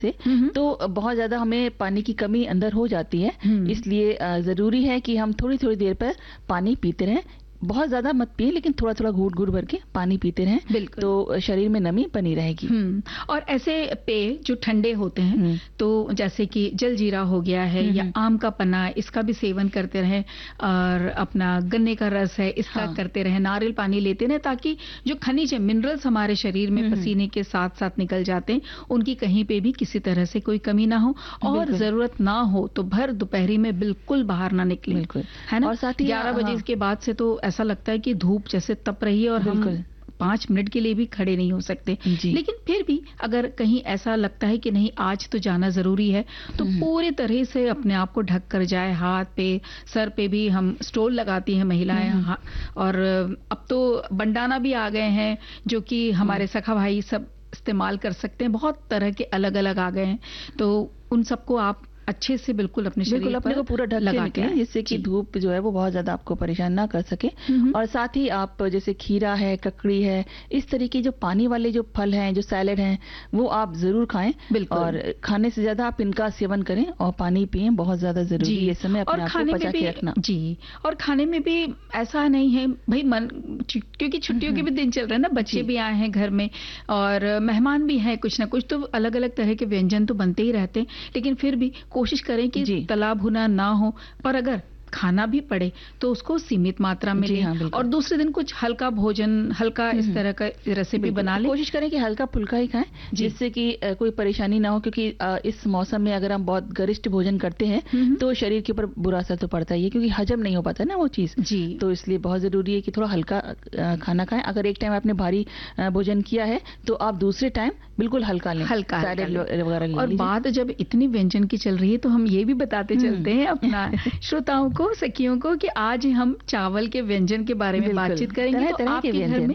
से तो बहुत ज़्यादा हमें पानी की कमी अंदर हो जाती है। इसलिए ज़रूरी है कि हम थोड़ी-थोड़ी देर पर पानी पीते रहें। बहुत ज़्यादा मत पिए, लेकिन थोड़ा-थोड़ा घूँट-घूँट भर के पानी पीते रहें, बिल्कुल। तो शरीर में नमी बनी रहेगी। और ऐसे पेय जो ठंडे होते हैं, तो जैसे कि जलजीरा हो गया है या आम का पन्ना, इसका भी सेवन करते रहें और अपना गन्ने का रस है, इसका करते रहें, नारियल पानी लेते रहें, ताकि जो खनिज है, मिनरल्स हमारे शरीर में पसीने के साथ-साथ निकल जाते हैं, उनकी कहीं पे भी किसी तरह से कोई कमी ना हो और ज़रूरत ना हो तो भर दोपहरी में बिल्कुल बाहर ना निकलें। बिल्कुल। है ना? और साथ ही 11 बजे के बाद से तो ऐसा लगता है कि धूप जैसे तप रही है और हम 5 मिनट के लिए भी खड़े नहीं हो सकते। लेकिन फिर भी अगर कहीं ऐसा लगता है कि नहीं आज तो जाना ज़रूरी है, तो पूरे तरह से अपने आप को ढक कर जाए, हाथ पे, सर पे भी हम स्टोल लगाती हैं महिलाएं। और अब तो बंडाना भी आ गए हैं जो कि हमारे सखा भाई सब इस्तेमाल कर सकते हैं। बहुत तरह के अलग-अलग आ गए हैं, तो उन सबको आप अच्छे से बिल्कुल अपने शरीर अपने को पूरा ढक के निकलें, जिससे कि धूप जो है वो बहुत ज्यादा आपको परेशान ना कर सके। और साथ ही आप जैसे खीरा है, ककड़ी है, इस तरीके जो पानी वाले जो फल हैं, जो सैलेड हैं, वो आप जरूर खाएं। और खाने से ज्यादा आप इनका सेवन करें और पानी पिएं, बहुत ज्यादा जरूरी है इस समय अपने आप को पचा के रखना। जी, और खाने में भी ऐसा नहीं है भाई मन, क्योंकि छुट्टियों के भी दिन चल रहे हैं ना, बच्चे भी आए हैं घर में और मेहमान भी हैं, कुछ ना कुछ तो अलग अलग तरह के व्यंजन तो बनते ही रहते हैं, लेकिन फिर भी कोशिश करें कि तला भुना ना हो। पर अगर खाना भी पड़े तो उसको सीमित मात्रा में लें और दूसरे दिन कुछ हल्का भोजन, हल्का इस तरह का रेसिपी बना लें। कोशिश करें कि हल्का फुल्का ही खाएं, जिससे कि कोई परेशानी ना हो, क्योंकि इस मौसम में अगर हम बहुत गरिष्ठ भोजन करते हैं तो शरीर के ऊपर बुरा असर तो पड़ता ही है, क्योंकि हजम नहीं हो पाता ना वो चीज। तो इसलिए बहुत जरूरी है कि थोड़ा हल्का खाना खाएं। अगर एक टाइम आपने भारी भोजन किया है तो आप दूसरे टाइम बिल्कुल हल्का लें, सैलेड वगैरह। और बात जब इतनी व्यंजन की चल रही है तो हम ये भी बताते चलते हैं अपना श्रोताओं को, सखियों को, कि आज हम चावल के व्यंजन के बारे में बातचीत करेंगे। तो आपके घर में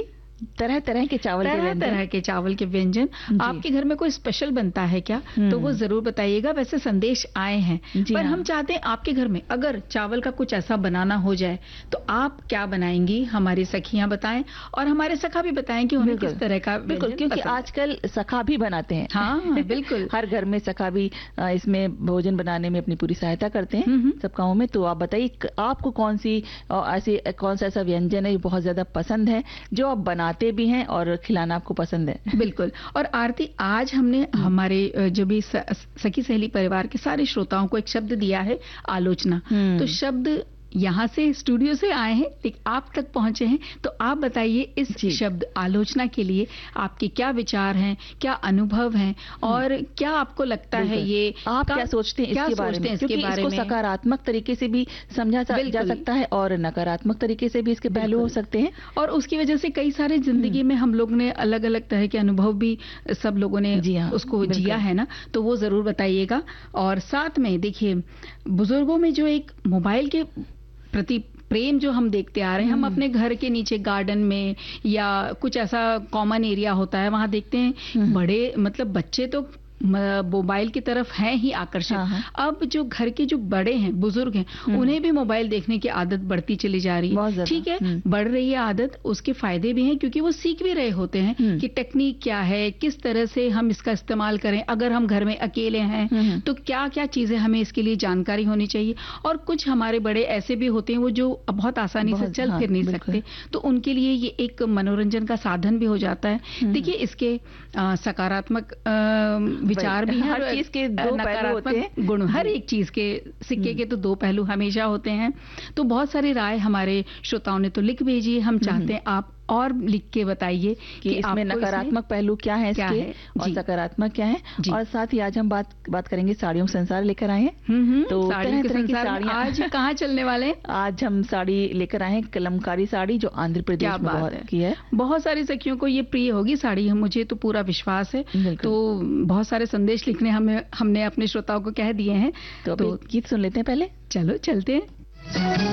तरह तरह के चावल के व्यंजन आपके घर में कोई स्पेशल बनता है क्या? तो वो जरूर बताइएगा। वैसे संदेश आए हैं, पर हम चाहते हैं आपके घर में अगर चावल का कुछ ऐसा बनाना हो जाए तो आप क्या बनाएंगी, हमारी सखियां बताएं और हमारे सखा भी बताएं कि उन्हें किस तरह का। बिल्कुल, क्योंकि आजकल सखा भी बनाते हैं। हाँ बिल्कुल, हर घर में सखा भी इसमें भोजन बनाने में अपनी पूरी सहायता करते हैं सब कामों में। तो आप बताइए आपको कौन सा ऐसा व्यंजन है बहुत ज्यादा पसंद है, जो आप बनाते भी हैं और खिलाना आपको पसंद है। बिल्कुल। और आरती, आज हमने हमारे जो भी सखी सहेली परिवार के सारे श्रोताओं को एक शब्द दिया है, आलोचना। तो शब्द यहाँ से स्टूडियो से आए हैं, लेकिन आप तक पहुंचे हैं, तो आप बताइए इस शब्द आलोचना के लिए आपके क्या विचार हैं, क्या अनुभव हैं और क्या आपको लगता है ये आप क्या सोचते हैं इसके बारे में? क्योंकि इसको सकारात्मक तरीके से भी समझा जा सकता है और नकारात्मक तरीके से भी इसके पहलू हो सकते हैं, और उसकी वजह से कई सारे जिंदगी में हम लोग ने अलग अलग तरह के अनुभव भी सब लोगों ने उसको जिया है ना, तो वो जरूर बताइएगा। और साथ में देखिए, बुजुर्गों में जो एक मोबाइल के प्रति प्रेम जो हम देखते आ रहे हैं, हम अपने घर के नीचे गार्डन में या कुछ ऐसा कॉमन एरिया होता है, वहां देखते हैं बड़े मतलब बच्चे तो मोबाइल की तरफ हैं ही आकर्षित। अब जो घर के जो बड़े हैं, बुजुर्ग हैं, उन्हें भी मोबाइल देखने की आदत बढ़ती चली जा रही है। ठीक है, बढ़ रही है आदत, उसके फायदे भी हैं क्योंकि वो सीख भी रहे होते हैं कि टेक्निक क्या है, किस तरह से हम इसका इस्तेमाल करें। अगर हम घर में अकेले हैं तो क्या क्या चीजें हमें इसके लिए जानकारी होनी चाहिए। और कुछ हमारे बड़े ऐसे भी होते हैं वो जो बहुत आसानी से चल फिर नहीं सकते, तो उनके लिए ये एक मनोरंजन का साधन भी हो जाता है। देखिए, इसके सकारात्मक विचार भी हैं, हर चीज के दो पहलू होते हैं, गुण, हर एक चीज के सिक्के के तो दो पहलू हमेशा होते हैं। तो बहुत सारी राय हमारे श्रोताओं ने तो लिख भेजी है, हम चाहते हैं आप और लिख के बताइए कि इसमें नकारात्मक पहलू क्या है इसके और सकारात्मक क्या है। और साथ ही आज हम बात करेंगे साड़ियों का संसार लेकर आए हैं। तो साड़ियों के संसार आज कहाँ चलने वाले हैं? आज हम साड़ी लेकर आए हैं, कलमकारी साड़ी, जो आंध्र प्रदेश में बहुत की है। बहुत सारी सखियों को ये प्रिय होगी साड़ी, मुझे तो पूरा विश्वास है। तो बहुत सारे संदेश लिखने हमने अपने श्रोताओं को कह दिए हैं। तो गीत सुन लेते हैं पहले। चलो चलते हैं।